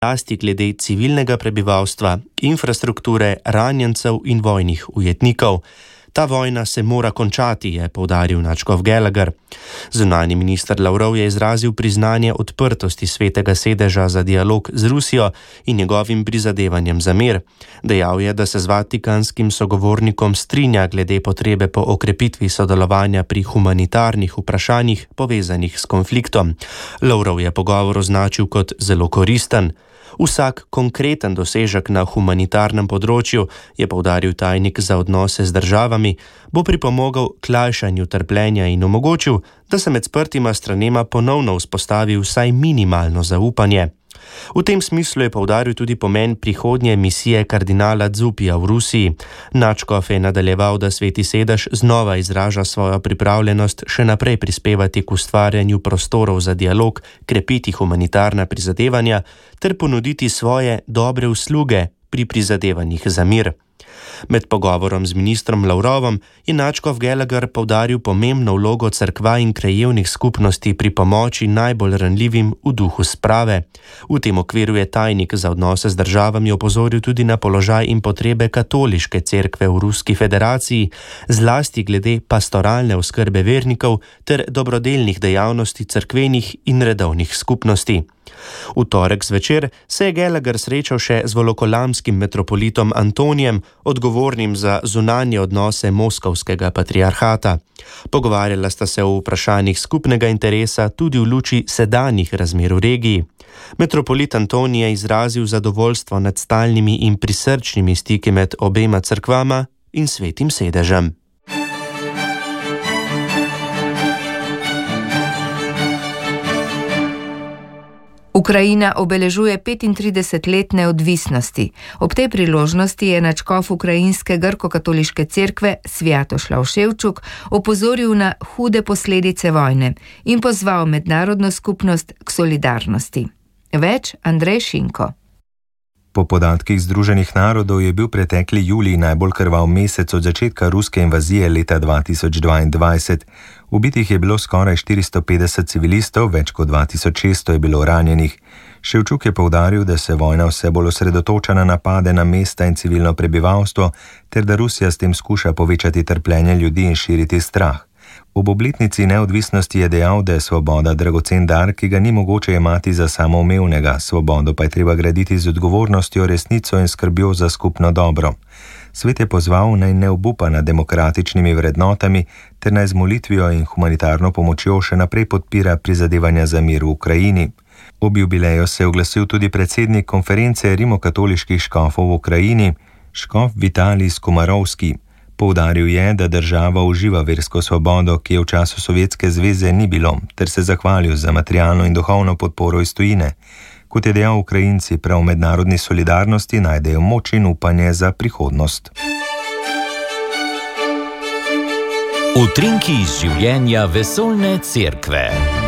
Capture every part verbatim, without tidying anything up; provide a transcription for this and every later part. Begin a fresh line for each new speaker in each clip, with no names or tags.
zlasti glede civilnega prebivalstva, infrastrukture, ranjencev in vojnih ujetnikov. Ta vojna se mora končati, je poudaril nadškof Gallagher. Zunanji minister Lavrov je izrazil priznanje odprtosti Svetega sedeža za dialog z Rusijo in njegovim prizadevanjem za mir. Dejal je, da se z vatikanskim sogovornikom strinja glede potrebe po okrepitvi sodelovanja pri humanitarnih vprašanjih povezanih s konfliktom. Lavrov je pogovor označil kot zelo koristen. Vsak konkreten dosežek na humanitarnem področju, je poudaril tajnik za odnose z državami, bo pripomogel k lajšanju trpljenja in omogočil, da se med sprtima stranema ponovno vzpostavi vsaj minimalno zaupanje. V tem smislu je poudaril tudi pomen prihodnje misije kardinala Dzupija v Rusiji. Nadškof je nadaljeval, da Sveti sedež znova izraža svojo pripravljenost še naprej prispevati k ustvarjanju prostorov za dialog, krepiti humanitarna prizadevanja ter ponuditi svoje dobre usluge pri prizadevanjih za mir. Med pogovorom z ministrom Lavrovom je nadškof Gallagher poudaril pomembno vlogo cerkva in krajevnih skupnosti pri pomoči najbolj ranljivim v duhu sprave. V tem okviru je tajnik za odnose z državami opozoril tudi na položaj in potrebe katoliške cerkve v Ruski federaciji, zlasti glede pastoralne oskrbe vernikov ter dobrodelnih dejavnosti cerkvenih in redovnih skupnosti. V torek zvečer se je Gallagher srečal še z volokolamskim metropolitom Antonijem, odgovornim za zunanje odnose moskovskega patriarhata. Pogovarjala sta se o vprašanjih skupnega interesa tudi v luči sedanjih razmer v regiji. Metropolit Antonij je izrazil zadovoljstvo nad stalnimi in prisrčnimi stiki med obema cerkvama in Svetim sedežem.
Ukrajina obeležuje petintrideset let neodvisnosti. Ob tej priložnosti je nadškof ukrajinske grko-katoliške cerkve Svjatoslav Ševčuk opozoril na hude posledice vojne in pozval mednarodno skupnost k solidarnosti. Več Andrej Šinko.
Po podatkih Združenih narodov je bil pretekli julij najbolj krvav mesec od začetka ruske invazije leta dva tisoč dvaindvajset. Ubitih je bilo skoraj štiristo petdeset civilistov, več kot dva tisoč šeststo je bilo ranjenih. Ševčuk je poudaril, da se vojna vse bolj osredotoča na napade na mesta in civilno prebivalstvo, ter da Rusija s tem skuša povečati trpljenje ljudi in širiti strah. Ob obletnici neodvisnosti je dejal, da je svoboda dragocen dar, ki ga ni mogoče jemati za samoumevnega, svobodo pa je treba graditi z odgovornostjo, resnico in skrbjo za skupno dobro. Svet je pozval, naj ne obupa nad demokratičnimi vrednotami, ter naj z molitvijo in humanitarno pomočjo še naprej podpira prizadevanja za mir v Ukrajini. Ob jubileju se je oglasil tudi predsednik konference rimokatoliških škofov v Ukrajini, škof Vitalij Skomarovski. Poudaril je, da država uživa versko svobodo, ki je v času Sovjetske zveze ni bilo, ter se zahvalil za materialno in duhovno podporo iz tujine. Kot je dejal, Ukrajinci prav v mednarodni solidarnosti najdejo moč in upanje za prihodnost.
Utrinki iz življenja vesoljne cerkve.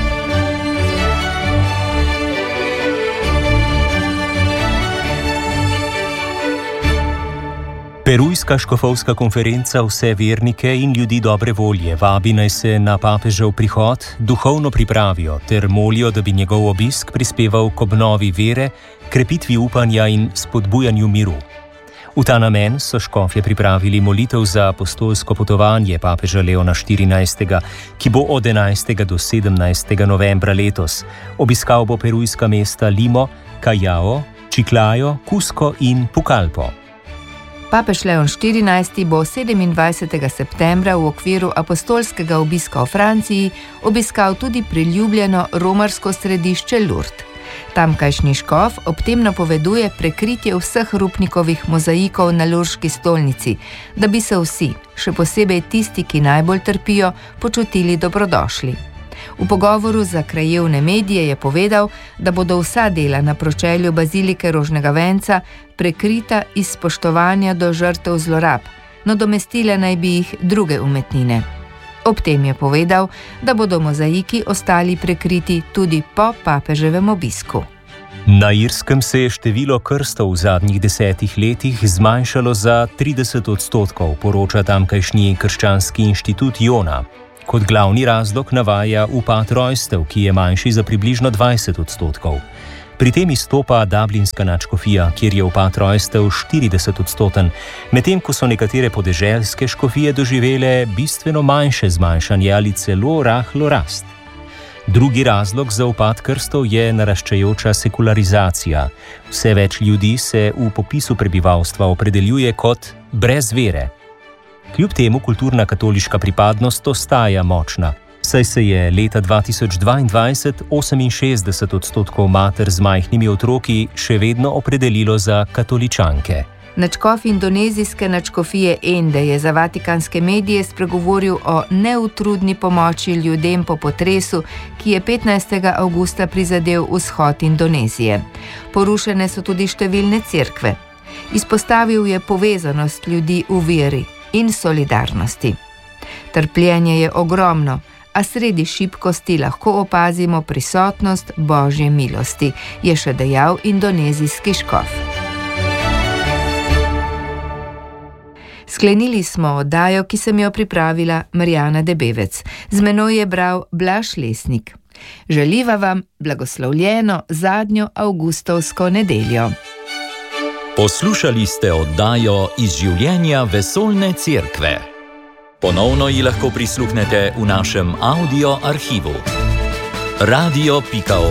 Perujska škofovska konferenca vse vernike in ljudi dobre volje vabi naj se na papežev prihod duhovno pripravijo ter molijo, da bi njegov obisk prispeval k obnovi vere, krepitvi upanja in spodbujanju miru. V ta namen so škofje pripravili molitev za apostolsko potovanje papeža Leona štirinajstega, ki bo od enajstega do sedemnajstega novembra letos. Obiskal bo perujska mesta Limo, Callao, Chiclayo, Cusco in Pucallpo.
Papež Leon štirinajsti bo sedemindvajsetega septembra v okviru apostolskega obiska v Franciji obiskal tudi priljubljeno romarsko središče Lourdes. Tamkajšnji škof ob tem napoveduje prekritje vseh Rupnikovih mozaikov na Lourški stolnici, da bi se vsi, še posebej tisti, ki najbolj trpijo, počutili dobrodošli. V pogovoru za krajevne medije je povedal, da bodo vsa dela na pročelju bazilike Rožnega venca prekrita iz spoštovanja do žrtev zlorab, nadomestile naj bi jih druge umetnine. Ob tem je povedal, da bodo mozaiki ostali prekriti tudi po papeževem obisku.
Na Irskem se je število krstov v zadnjih desetih letih zmanjšalo za trideset odstotkov, poroča tamkajšnji krščanski inštitut Jona. Kot glavni razlog navaja upad rojstev, ki je manjši za približno dvajset odstotkov. Pri tem izstopa Dublinska nadškofija, kjer je upad rojstev štirideset odstoten, medtem ko so nekatere podeželske škofije doživele bistveno manjše zmanjšanje ali celo rahlo rast. Drugi razlog za upad krstov je naraščajoča sekularizacija. Vse več ljudi se v popisu prebivalstva opredeljuje kot brez vere. Kljub temu kulturna katoliška pripadnost ostaja močna, saj se je leta dva tisoč dvaindvajset oseminšestdeset odstotkov mater z majhnimi otroki še vedno opredelilo za katoličanke.
Nadškof indonezijske nadškofije Ende je za vatikanske medije spregovoril o neutrudni pomoči ljudem po potresu, ki je petnajstega avgusta prizadel vzhod Indonezije. Porušene so tudi številne cerkve. Izpostavil je povezanost ljudi v veri in solidarnosti. Trpljenje je ogromno, a sredi šibkosti lahko opazimo prisotnost Božje milosti, je še dejal indonezijski škof. Sklenili smo oddajo, ki sem jo pripravila Marjana Debevec. Z menoj je bral Blaž Lesnik. Želiva vam blagoslovljeno zadnjo avgustovsko nedeljo.
Poslušali ste oddajo iz življenja Vesoljne cerkve. Ponovno ji lahko prisluhnete v našem audio arhivu. radio pika